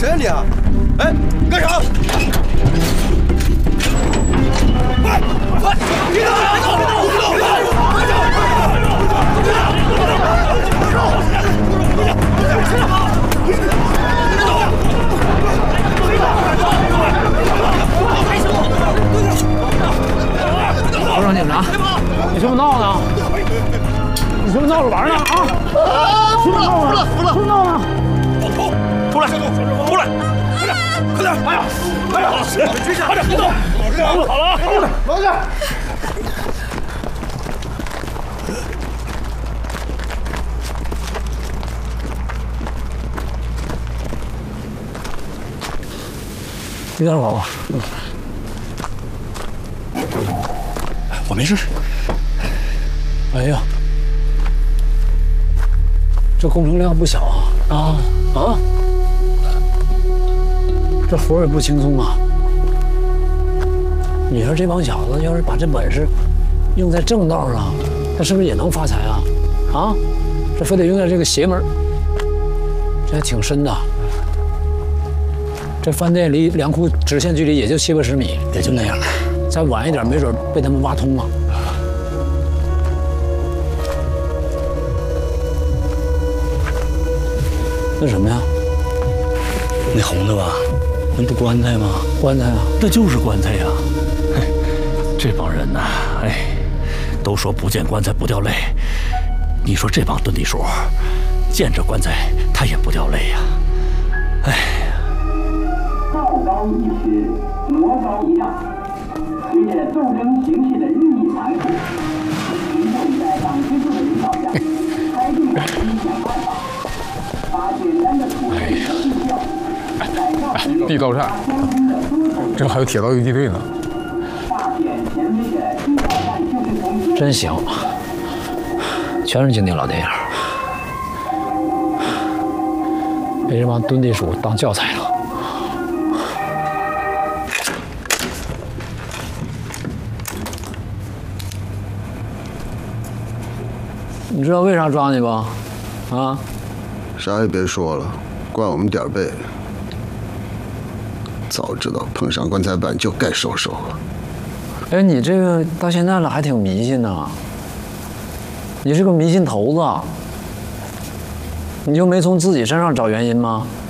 谁呀你啊？哎，你干啥？快快，别动！ 部长警察，你这么闹呢？你这么闹着玩呢？啊！ 服了！ 闹呢？ 出来！快点！哎呀！追下！快点！别动！好了啊！老实！ 你干啥吧？ 我没事。 哎呀，这工程量不小啊！这活也不轻松啊！你说这帮小子要是把这本事用在正道上，他是不是也能发财啊？啊，这非得用在这个邪门，这还挺深的。这饭店离粮库直线距离也就70、80米， 也就那样。 再晚一点，没准被他们挖通了。那什么呀？ 那红的吧？那不棺材吗？ 棺材啊！ 那就是棺材呀！嘿，这帮人呐，哎，都说不见棺材不掉泪。你说这帮遁地鼠，见着棺材他也不掉泪呀！哎呀， 道高一尺，魔高一丈。随着斗争形势的日益残酷，民众在党支部的领导下，开定了思想办法，把简单的土地和地窖改造成地道战，这还有铁道游击队呢。 大片前卫的地道战就是从真行，全是经典老电影，被这帮遁地鼠当教材了。你知道为啥抓你吧？啊？ 啥也别说了，怪我们点儿背。早知道碰上棺材板就该收手。 哎，你这个到现在了还挺迷信呢。你是个迷信头子，你就没从自己身上找原因吗？